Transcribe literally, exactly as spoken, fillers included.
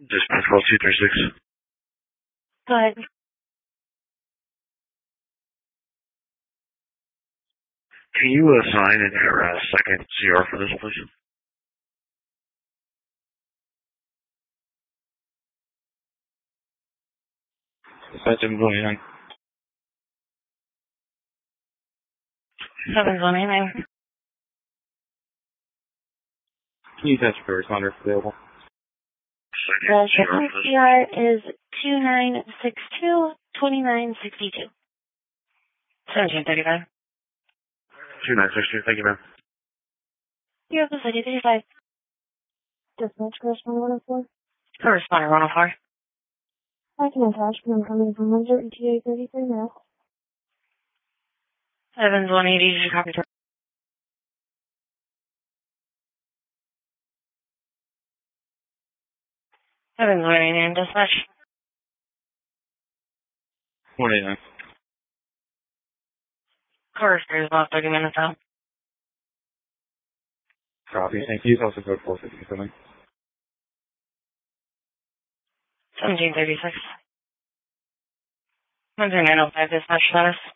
Dispatch call two three six. Go ahead. Can you assign an uh, second C R for this, please? seven twenty-nine. seven twenty-nine. Can you test for responder if available? The shipment C R is two nine six two, two nine six two. seventeen thirty-five. two nine six two, thank you, ma'am. You have the city thirty-five. Dispatch correspondent one oh four. Correspondent one oh four. I can attach, but I'm coming from one zero T A thirty-three now. Evans one eighty, did you copy? Evans one eighty, dispatch. one eighty-nine. Course, there's about thirty minutes out. Copy. And can you also code four fifty something? seventeen thirty-six. one three nine oh five, dispatch status.